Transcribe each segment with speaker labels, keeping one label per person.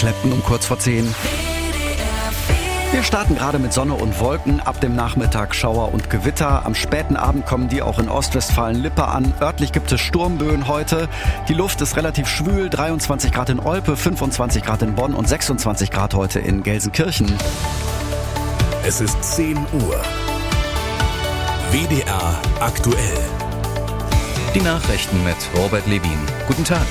Speaker 1: Clapton um kurz vor 10. Wir starten gerade mit Sonne und Wolken, ab dem Nachmittag Schauer und Gewitter. Am späten Abend kommen die auch in Ostwestfalen-Lippe an. Örtlich gibt es Sturmböen heute. Die Luft ist relativ schwül, 23 Grad in Olpe, 25 Grad in Bonn und 26 Grad heute in Gelsenkirchen.
Speaker 2: Es ist 10 Uhr. WDR aktuell.
Speaker 3: Die Nachrichten mit Robert Levin. Guten Tag.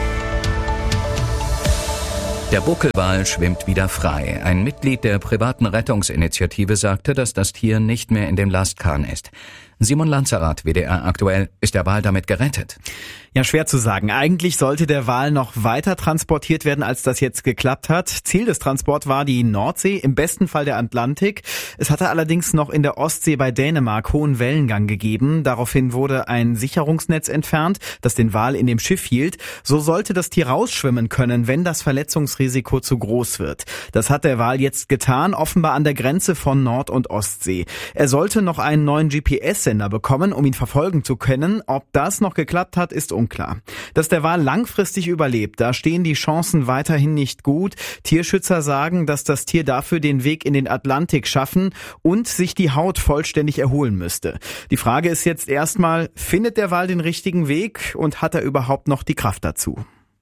Speaker 3: Der Buckelwal schwimmt wieder frei. Ein Mitglied der privaten Rettungsinitiative sagte, dass das Tier nicht mehr in dem Lastkahn ist. Simon Lanzerath, WDR aktuell. Ist der Wal damit gerettet?
Speaker 4: Ja, schwer zu sagen. Eigentlich sollte der Wal noch weiter transportiert werden, als das jetzt geklappt hat. Ziel des Transports war die Nordsee, im besten Fall der Atlantik. Es hatte allerdings noch in der Ostsee bei Dänemark hohen Wellengang gegeben. Daraufhin wurde ein Sicherungsnetz entfernt, das den Wal in dem Schiff hielt. So sollte das Tier rausschwimmen können, wenn das Verletzungsrisiko zu groß wird. Das hat der Wal jetzt getan, offenbar an der Grenze von Nord- und Ostsee. Er sollte noch einen neuen GPS-Sender bekommen, um ihn verfolgen zu können. Ob das noch geklappt hat, ist unklar. Dass der Wal langfristig überlebt, da stehen die Chancen weiterhin nicht gut. Tierschützer sagen, dass das Tier dafür den Weg in den Atlantik schaffen und sich die Haut vollständig erholen müsste. Die Frage ist jetzt erstmal, findet der Wal den richtigen Weg und hat er überhaupt noch die Kraft dazu?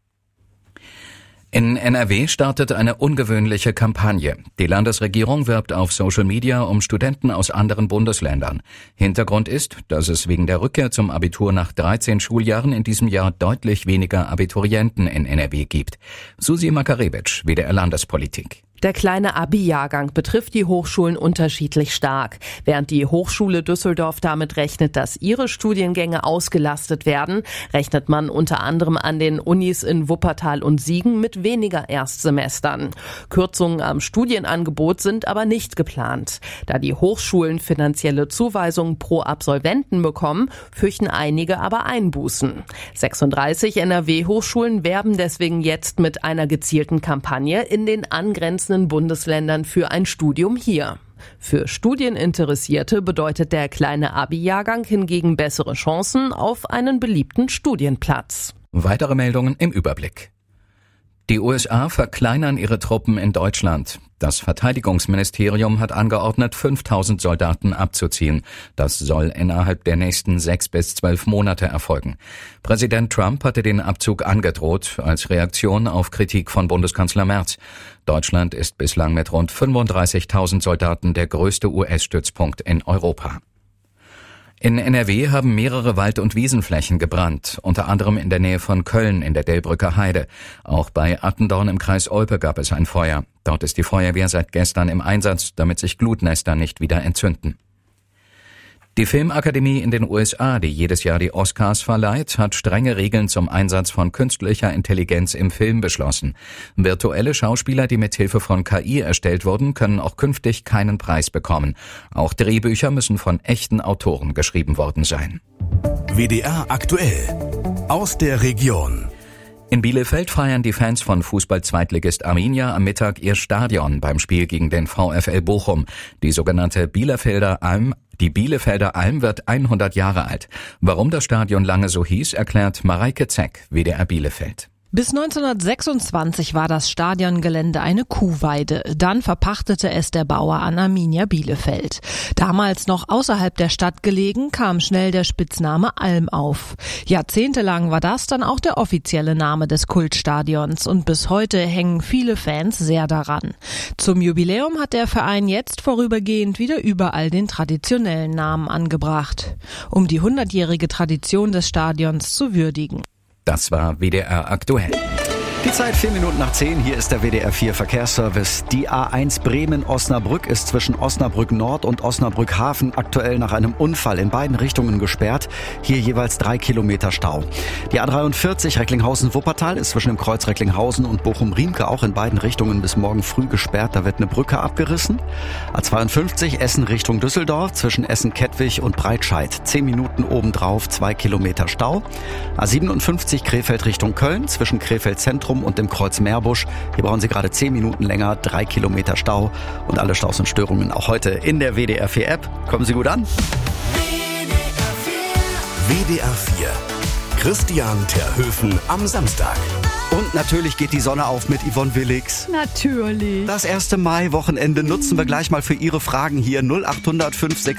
Speaker 3: In NRW startet eine ungewöhnliche Kampagne. Die Landesregierung wirbt auf Social Media um Studenten aus anderen Bundesländern. Hintergrund ist, dass es wegen der Rückkehr zum Abitur nach 13 Schuljahren in diesem Jahr deutlich weniger Abiturienten in NRW gibt. Susi Makarevic, WDR Landespolitik.
Speaker 5: Der kleine Abi-Jahrgang betrifft die Hochschulen unterschiedlich stark. Während die Hochschule Düsseldorf damit rechnet, dass ihre Studiengänge ausgelastet werden, rechnet man unter anderem an den Unis in Wuppertal und Siegen mit weniger Erstsemestern. Kürzungen am Studienangebot sind aber nicht geplant. Da die Hochschulen finanzielle Zuweisungen pro Absolventen bekommen, fürchten einige aber Einbußen. 36 NRW-Hochschulen werben deswegen jetzt mit einer gezielten Kampagne in den angrenzenden Bundesländern für ein Studium hier. Für Studieninteressierte bedeutet der kleine Abi-Jahrgang hingegen bessere Chancen auf einen beliebten Studienplatz.
Speaker 3: Weitere Meldungen im Überblick. Die USA verkleinern ihre Truppen in Deutschland. Das Verteidigungsministerium hat angeordnet, 5000 Soldaten abzuziehen. Das soll innerhalb der nächsten 6 bis 12 Monate erfolgen. Präsident Trump hatte den Abzug angedroht als Reaktion auf Kritik von Bundeskanzler Merz. Deutschland ist bislang mit rund 35.000 Soldaten der größte US-Stützpunkt in Europa. In NRW haben mehrere Wald- und Wiesenflächen gebrannt, unter anderem in der Nähe von Köln in der Delbrücker Heide. Auch bei Attendorn im Kreis Olpe gab es ein Feuer. Dort ist die Feuerwehr seit gestern im Einsatz, damit sich Glutnester nicht wieder entzünden. Die Filmakademie in den USA, die jedes Jahr die Oscars verleiht, hat strenge Regeln zum Einsatz von künstlicher Intelligenz im Film beschlossen. Virtuelle Schauspieler, die mit Hilfe von KI erstellt wurden, können auch künftig keinen Preis bekommen. Auch Drehbücher müssen von echten Autoren geschrieben worden sein.
Speaker 2: WDR aktuell. Aus der Region.
Speaker 3: In Bielefeld feiern die Fans von Fußball-Zweitligist Arminia am Mittag ihr Stadion beim Spiel gegen den VfL Bochum. Die sogenannte Bielefelder Alm wird 100 Jahre alt. Warum das Stadion lange so hieß, erklärt Mareike Zeck, WDR Bielefeld.
Speaker 6: Bis 1926 war das Stadiongelände eine Kuhweide. Dann verpachtete es der Bauer an Arminia Bielefeld. Damals noch außerhalb der Stadt gelegen, kam schnell der Spitzname Alm auf. Jahrzehntelang war das dann auch der offizielle Name des Kultstadions und bis heute hängen viele Fans sehr daran. Zum Jubiläum hat der Verein jetzt vorübergehend wieder überall den traditionellen Namen angebracht, um die 100-jährige Tradition des Stadions zu würdigen.
Speaker 3: Das war WDR aktuell.
Speaker 1: Die Zeit 4 Minuten nach 10. Hier ist der WDR 4 Verkehrsservice. Die A1 Bremen-Osnabrück ist zwischen Osnabrück Nord und Osnabrück Hafen aktuell nach einem Unfall in beiden Richtungen gesperrt. Hier jeweils 3 Kilometer Stau. Die A43 Recklinghausen-Wuppertal ist zwischen dem Kreuz Recklinghausen und Bochum-Riemke auch in beiden Richtungen bis morgen früh gesperrt. Da wird eine Brücke abgerissen. A52 Essen Richtung Düsseldorf zwischen Essen-Kettwig und Breitscheid. 10 Minuten obendrauf, 2 Kilometer Stau. A57 Krefeld Richtung Köln zwischen Krefeld Zentrum und dem Kreuz Meerbusch. Hier brauchen Sie gerade 10 Minuten länger, 3 Kilometer Stau und alle Staus und Störungen auch heute in der WDR 4 App. Kommen Sie gut an.
Speaker 2: WDR 4. Christian Terhöfen am Samstag.
Speaker 1: Und natürlich geht die Sonne auf mit Yvonne Willix.
Speaker 5: Natürlich.
Speaker 1: Das 1. Mai-Wochenende nutzen wir gleich mal für Ihre Fragen hier. 0800 566